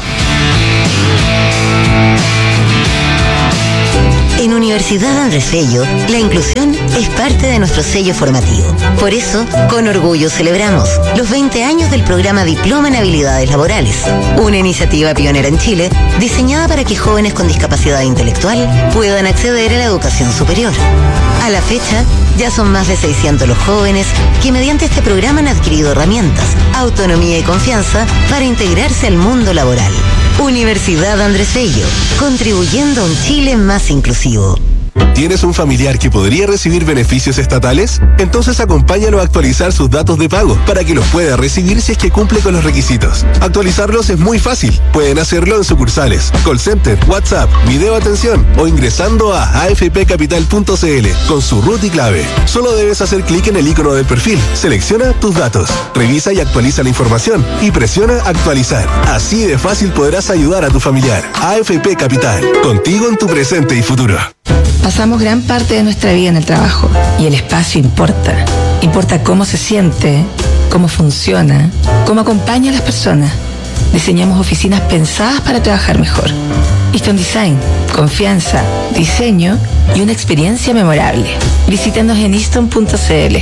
En Universidad Andrés Bello, la inclusión es parte de nuestro sello formativo. Por eso, con orgullo celebramos los veinte años del programa Diploma en Habilidades Laborales, una iniciativa pionera en Chile diseñada para que jóvenes con discapacidad intelectual puedan acceder a la educación superior. A la fecha, ya son más de seiscientos los jóvenes que mediante este programa han adquirido herramientas, autonomía y confianza para integrarse al mundo laboral. Universidad Andrés Bello, contribuyendo a un Chile más inclusivo. ¿Tienes un familiar que podría recibir beneficios estatales? Entonces acompáñalo a actualizar sus datos de pago para que los pueda recibir si es que cumple con los requisitos. Actualizarlos es muy fácil. Pueden hacerlo en sucursales, call center, WhatsApp, video atención o ingresando a a f p capital punto c l con su root y clave. Solo debes hacer clic en el icono del perfil, selecciona tus datos, revisa y actualiza la información y presiona actualizar. Así de fácil podrás ayudar a tu familiar. A F P Capital, contigo en tu presente y futuro. Pasamos gran parte de nuestra vida en el trabajo y el espacio importa. Importa cómo se siente, cómo funciona, cómo acompaña a las personas. Diseñamos oficinas pensadas para trabajar mejor. Easton Design, confianza, diseño y una experiencia memorable. Visítanos en easton punto c l.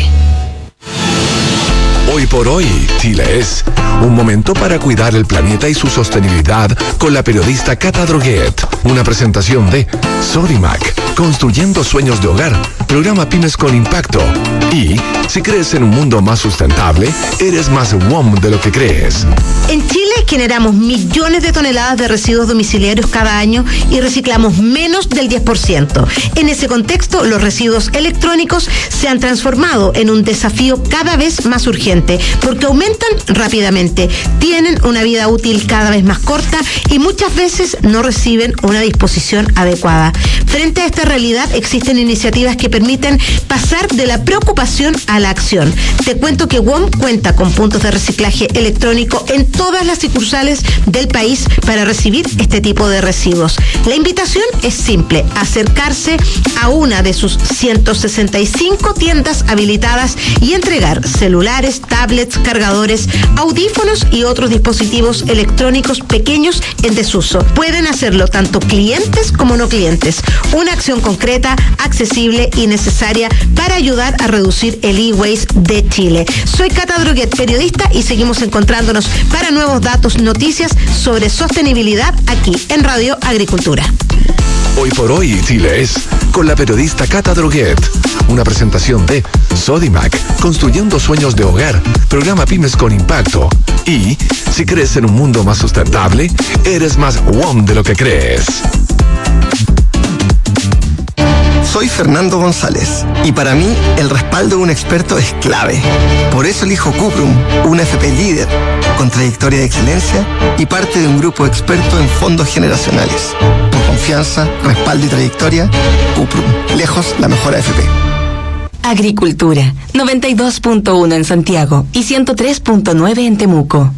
Hoy por hoy, Chile es un momento para cuidar el planeta y su sostenibilidad con la periodista Cata Droguet. Una presentación de Sodimac, construyendo sueños de hogar, programa Pymes con Impacto. Y si crees en un mundo más sustentable, eres más W O M de lo que crees. En Chile generamos millones de toneladas de residuos domiciliarios cada año y reciclamos menos del diez por ciento. En ese contexto, los residuos electrónicos se han transformado en un desafío cada vez más urgente, porque aumentan rápidamente, tienen una vida útil cada vez más corta y muchas veces no reciben una disposición adecuada. Frente a esta realidad, existen iniciativas que permiten pasar de la preocupación a la acción. Te cuento que W O M cuenta con puntos de reciclaje electrónico en todas las sucursales del país para recibir este tipo de residuos. La invitación es simple: acercarse a una de sus ciento sesenta y cinco tiendas habilitadas y entregar celulares, tablets, cargadores, audífonos y otros dispositivos electrónicos pequeños en desuso. Pueden hacerlo tanto clientes como no clientes. Una acción concreta, accesible y necesaria para ayudar a reducir el e-waste de Chile. Soy Cata Droguet, periodista, y seguimos encontrándonos para nuevos datos, noticias sobre sostenibilidad aquí en Radio Agricultura. Hoy por hoy, Chile es con la periodista Cata Droguet. Una presentación de Sodimac, construyendo sueños de hogar, programa Pymes con Impacto. Y si crees en un mundo más sustentable, eres más W O M de lo que crees. Soy Fernando González y para mí el respaldo de un experto es clave. Por eso elijo Cuprum, una F P líder, con trayectoria de excelencia y parte de un grupo experto en fondos generacionales. Por confianza, respaldo y trayectoria, Cuprum, lejos la mejor A F P. Agricultura, noventa y dos punto uno en Santiago y ciento tres punto nueve en Temuco.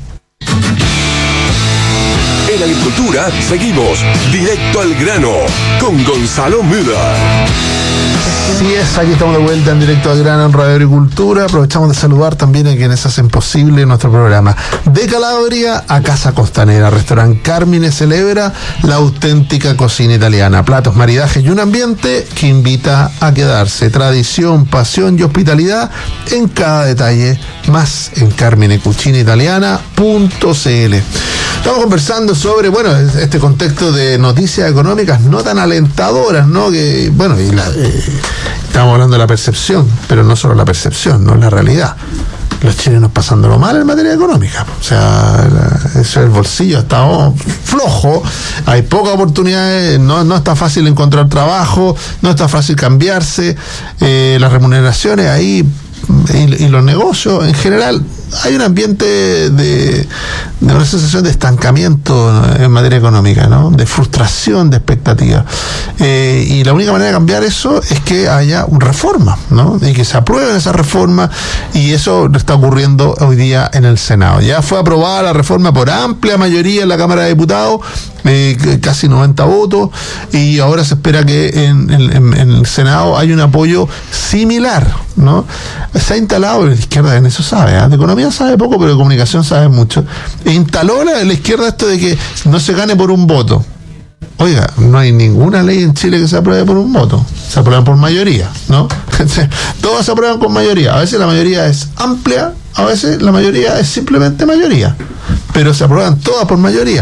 En Agricultura seguimos directo al grano con Gonzalo Müller. Así es, aquí estamos de vuelta en directo a Grano en Radio Agricultura. Aprovechamos de saludar también a quienes hacen posible nuestro programa. De Calabria a Casa Costanera, Restaurante Carmine celebra la auténtica cocina italiana. Platos, maridajes y un ambiente que invita a quedarse. Tradición, pasión y hospitalidad en cada detalle. Más en carmine cucina italiana punto c l. Estamos conversando sobre, bueno, este contexto de noticias económicas no tan alentadoras, ¿no? Que, bueno, y la, eh, estamos hablando de la percepción, pero no solo la percepción, no es la realidad. Los chilenos pasándolo mal en materia económica. O sea, la, eso el bolsillo está oh, flojo, hay pocas oportunidades, no, no está fácil encontrar trabajo, no está fácil cambiarse, eh, las remuneraciones ahí y, y los negocios en general. Hay un ambiente de, de una sensación de estancamiento en materia económica, ¿no? De frustración, de expectativa. Eh, y la única manera de cambiar eso es que haya una reforma, ¿no? Y que se aprueben esas reformas, y eso está ocurriendo hoy día en el Senado. Ya fue aprobada la reforma por amplia mayoría en la Cámara de Diputados, eh, casi noventa votos, y ahora se espera que en, en, en el Senado haya un apoyo similar, ¿no? Se ha instalado, la izquierda en eso sabe, ¿eh? De economía sabe poco, pero de comunicación sabe mucho. E instaló la, la izquierda esto de que no se gane por un voto. Oiga, no hay ninguna ley en Chile que se apruebe por un voto. Se aprueban por mayoría, ¿no? Todas se aprueban con mayoría. A veces la mayoría es amplia, a veces la mayoría es simplemente mayoría. Pero se aprueban todas por mayoría.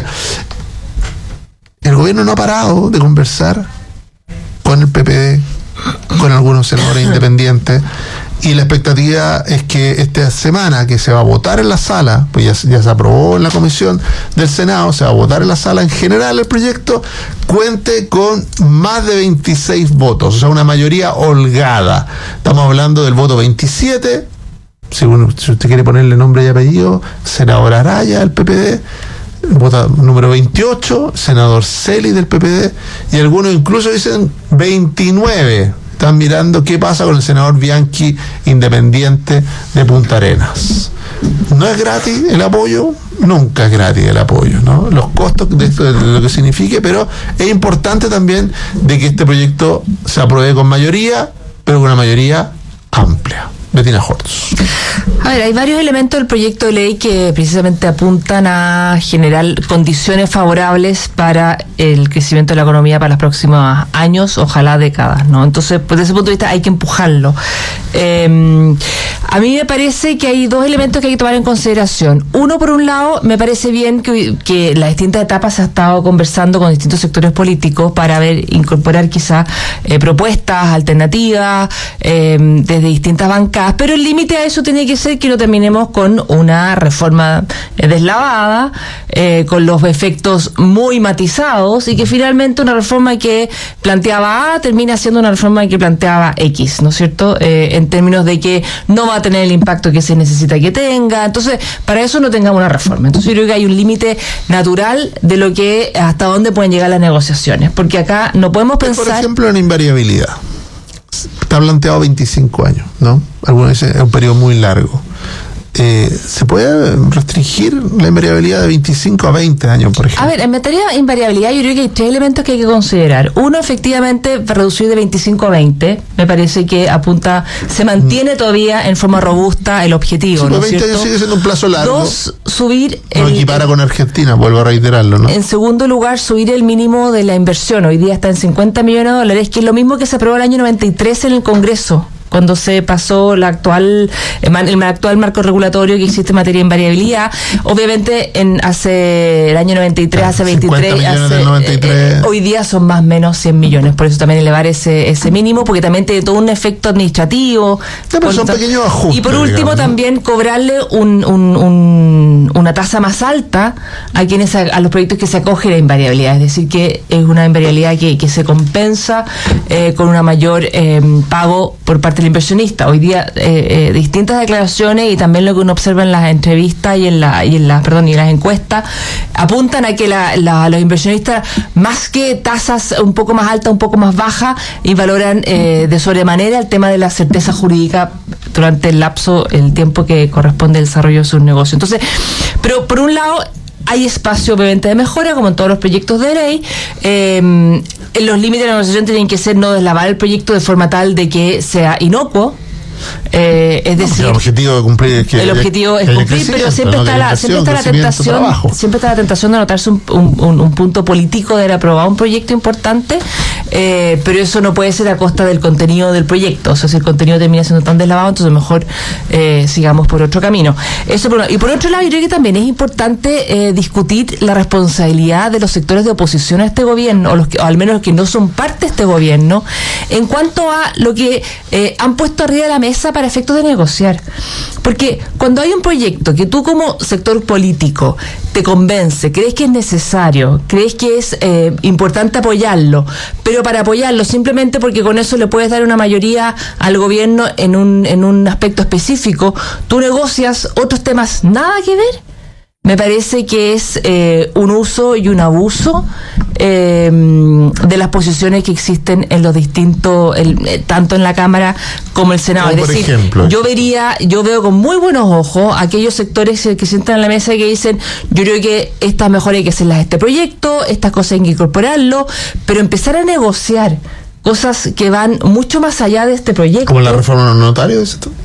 El gobierno no ha parado de conversar con el P P D, con algunos senadores independientes, y la expectativa es que esta semana que se va a votar en la sala, pues ya, ya se aprobó en la comisión del Senado, se va a votar en la sala en general el proyecto, cuente con más de veintiséis votos, o sea, una mayoría holgada. Estamos hablando del voto veintisiete, si, uno, si usted quiere ponerle nombre y apellido, senador Araya del P P D, vota número veintiocho, senador Celi del P P D, y algunos incluso dicen veintinueve. Están mirando qué pasa con el senador Bianchi, independiente de Punta Arenas. No es gratis el apoyo, nunca es gratis el apoyo, ¿no? Los costos de esto, de lo que signifique, pero es importante también de que este proyecto se apruebe con mayoría, pero con una mayoría amplia. Bettina Hortz. A ver, hay varios elementos del proyecto de ley que precisamente apuntan a generar condiciones favorables para el crecimiento de la economía para los próximos años, ojalá décadas, ¿no? Entonces, pues, desde ese punto de vista hay que empujarlo. Eh, a mí me parece que hay dos elementos que hay que tomar en consideración. Uno, por un lado, me parece bien que, que las distintas etapas se ha estado conversando con distintos sectores políticos para ver, incorporar quizás eh, propuestas alternativas eh, desde distintas bancas, pero el límite a eso tiene que ser que no terminemos con una reforma eh, deslavada, eh, con los efectos muy matizados, y que finalmente una reforma que planteaba A termina siendo una reforma que planteaba X, ¿no es cierto? Eh, en términos de que no va a tener el impacto que se necesita que tenga. Entonces, para eso no tengamos una reforma. Entonces, yo creo que hay un límite natural de lo que, hasta dónde pueden llegar las negociaciones, porque acá no podemos pensar... Por ejemplo, en invariabilidad. Está planteado veinticinco años, ¿no? Algunos dicen es un periodo muy largo. Eh, ¿Se puede restringir la invariabilidad de veinticinco a veinte años, por ejemplo? A ver, en materia de invariabilidad yo creo que hay tres elementos que hay que considerar. Uno, efectivamente, reducir de veinticinco a veinte. Me parece que apunta, se mantiene todavía en forma robusta el objetivo, sí, ¿no es veinte cierto? años sigue siendo un plazo largo. Dos, subir... No el, equipara con Argentina, vuelvo a reiterarlo, ¿no? En segundo lugar, subir el mínimo de la inversión. Hoy día está en cincuenta millones de dólares, que es lo mismo que se aprobó el año noventa y tres en el Congreso, cuando se pasó la actual el actual marco regulatorio que existe en materia de invariabilidad. Obviamente en hace el año noventa y tres, hace veintitrés, hace, noventa y tres. Eh, hoy día son más o menos cien millones, por eso también elevar ese ese mínimo, porque también tiene todo un efecto administrativo. Sí, pero son pequeños ajustes, y por último, digamos, ¿no? También cobrarle un, un, un, una tasa más alta a quienes a, a los proyectos que se acogen a invariabilidad, es decir, que es una invariabilidad que, que se compensa eh, con una mayor eh, pago por parte del inversionista. Hoy día eh, eh, distintas declaraciones y también lo que uno observa en las entrevistas y en la y en las perdón y en las encuestas apuntan a que la, la, los inversionistas, más que tasas un poco más altas, un poco más bajas, y valoran eh, de sobremanera el tema de la certeza jurídica durante el lapso, el tiempo que corresponde al desarrollo de sus negocios. Entonces, pero por un lado hay espacio obviamente de mejora, como en todos los proyectos de ley. Eh, los límites de la negociación tienen que ser no deslavar el proyecto de forma tal de que sea inocuo. Eh, es decir, el objetivo de cumplir es que el objetivo es cumplir, pero siempre está la siempre está la tentación siempre está la tentación de anotarse un, un, un punto político de haber aprobado un proyecto importante, eh, pero eso no puede ser a costa del contenido del proyecto. O sea, si el contenido termina siendo tan deslavado, entonces mejor eh, sigamos por otro camino. Eso por, y por otro lado, yo creo que también es importante eh, discutir la responsabilidad de los sectores de oposición a este gobierno, o, los que, o al menos los que no son parte de este gobierno, en cuanto a lo que eh, han puesto arriba de la mesa para efectos de negociar. Porque cuando hay un proyecto que tú como sector político te convence, crees que es necesario, crees que es eh, importante apoyarlo, pero para apoyarlo simplemente porque con eso le puedes dar una mayoría al gobierno en un, en un aspecto específico, tú negocias otros temas nada que ver. Me parece que es eh, un uso y un abuso eh, de las posiciones que existen en los distintos, el, eh, tanto en la Cámara como el Senado. Como es decir, ejemplo, yo vería, yo veo con muy buenos ojos aquellos sectores que sientan en la mesa y que dicen, yo creo que estas mejoras hay que hacerlas a este proyecto, estas cosas hay que incorporarlo, pero empezar a negociar cosas que van mucho más allá de este proyecto. ¿Como la reforma de los notarios, dices tú?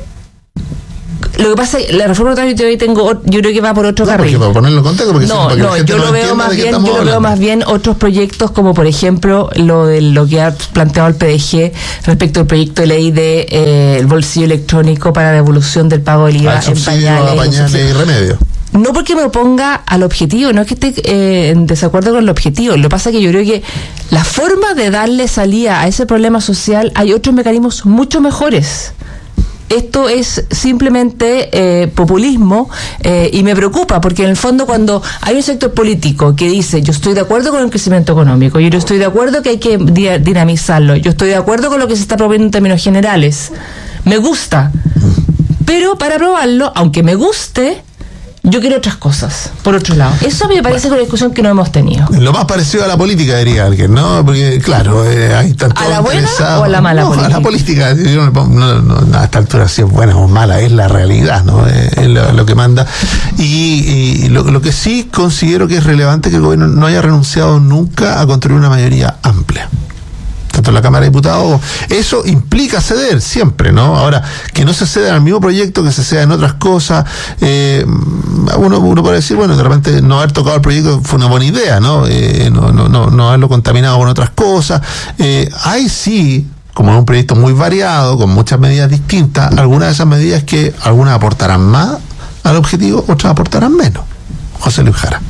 Lo que pasa es que la reforma notaria yo tengo, yo creo que va por otro no, carril. Para ponerlo en contexto, porque no, no, yo lo veo más bien, yo lo veo más bien otros proyectos como por ejemplo lo de lo que ha planteado el P D G respecto al proyecto de ley de eh, el bolsillo electrónico para devolución del pago del I V A en pañales, pañales y remedios. No porque me oponga al objetivo, no es que esté eh, en desacuerdo con el objetivo. Lo que pasa es que yo creo que la forma de darle salida a ese problema social, hay otros mecanismos mucho mejores. Esto es simplemente eh, populismo eh, y me preocupa porque en el fondo cuando hay un sector político que dice yo estoy de acuerdo con el crecimiento económico, yo estoy de acuerdo que hay que di- dinamizarlo, yo estoy de acuerdo con lo que se está proponiendo en términos generales, me gusta, pero para aprobarlo, aunque me guste, yo quiero otras cosas, por otro lado. Eso me parece bueno, una discusión que no hemos tenido. Lo más parecido a la política, diría alguien, ¿no? Porque, claro, eh, hay tanto ¿A la buena o a la mala no, política? A la política, yo no, no, no, a esta altura si es buena o mala, es la realidad, ¿no? Eh, es lo, lo que manda. Y, y lo, lo que sí considero que es relevante que el gobierno no haya renunciado nunca a construir una mayoría amplia. Tanto en la Cámara de Diputados, eso implica ceder siempre, ¿no? Ahora, que no se ceda al mismo proyecto, que se ceda en otras cosas, eh, uno, uno puede decir, bueno, de repente no haber tocado el proyecto fue una buena idea, ¿no? Eh, no, no, no, no haberlo contaminado con otras cosas. Eh, hay sí, como es un proyecto muy variado, con muchas medidas distintas, algunas de esas medidas que algunas aportarán más al objetivo, otras aportarán menos. José Luis Jara.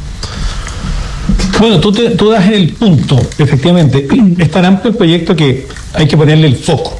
Bueno, tú, te, tú das el punto, efectivamente. Es tan amplio el proyecto que hay que ponerle el foco.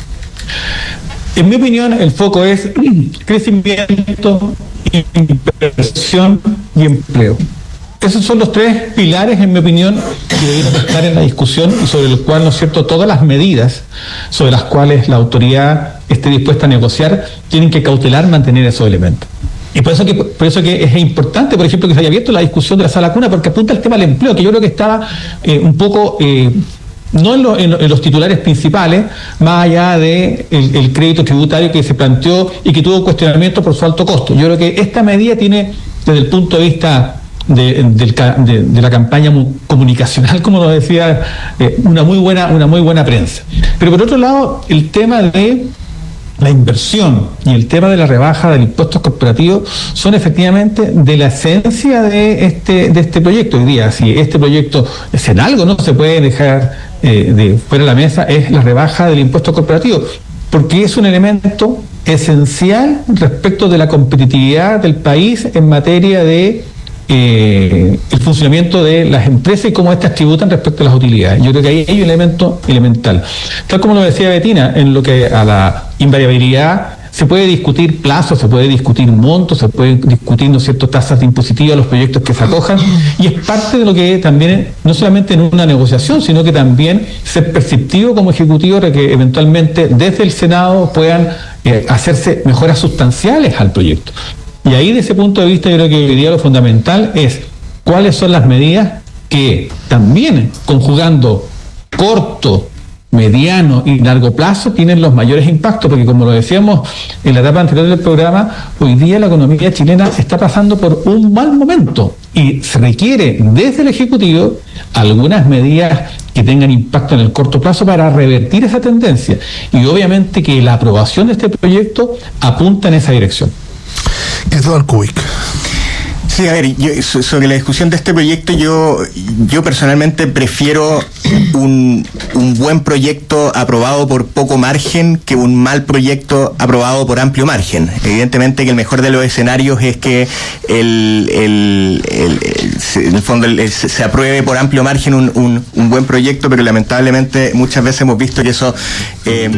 En mi opinión, el foco es crecimiento, inversión y empleo. Esos son los tres pilares, en mi opinión, que deben estar en la discusión y sobre los cuales, ¿no es cierto?, todas las medidas sobre las cuales la autoridad esté dispuesta a negociar tienen que cautelar mantener esos elementos. Y por eso que por eso que es importante, por ejemplo, que se haya abierto la discusión de la sala cuna, porque apunta al tema del empleo, que yo creo que estaba eh, un poco, eh, no en, lo, en, en los titulares principales, más allá de el, el crédito tributario que se planteó y que tuvo cuestionamiento por su alto costo. Yo creo que esta medida tiene, desde el punto de vista de, de, de, de la campaña comunicacional, como nos decía, eh, una muy buena, una muy buena prensa. Pero por otro lado, el tema de la inversión y el tema de la rebaja del impuesto corporativo son efectivamente de la esencia de este de este proyecto. Hoy día, si este proyecto es en algo no se puede dejar eh, de fuera de la mesa, es la rebaja del impuesto corporativo, porque es un elemento esencial respecto de la competitividad del país en materia de Eh, el funcionamiento de las empresas y cómo éstas tributan respecto a las utilidades. Yo creo que ahí hay un elemento elemental. Tal como lo decía Betina, en lo que a la invariabilidad se puede discutir plazos, se puede discutir montos, se puede discutir, ¿no es cierto?, tasas de impositivas a los proyectos que se acojan, y es parte de lo que también, no solamente en una negociación, sino que también ser perceptivo como ejecutivo de que eventualmente desde el Senado puedan eh, hacerse mejoras sustanciales al proyecto. Y ahí, de ese punto de vista, yo creo que hoy día lo fundamental es cuáles son las medidas que también, conjugando corto, mediano y largo plazo tienen los mayores impactos, porque como lo decíamos en la etapa anterior del programa, hoy día la economía chilena está pasando por un mal momento y se requiere desde el Ejecutivo algunas medidas que tengan impacto en el corto plazo para revertir esa tendencia, y obviamente que la aprobación de este proyecto apunta en esa dirección. Eduardo Kubik. Sí, a ver, yo, sobre la discusión de este proyecto, yo yo personalmente prefiero un, un buen proyecto aprobado por poco margen que un mal proyecto aprobado por amplio margen. Evidentemente que el mejor de los escenarios es que el, el, el, el en el fondo el, el, se apruebe por amplio margen un, un, un buen proyecto, pero lamentablemente muchas veces hemos visto que eso... Eh,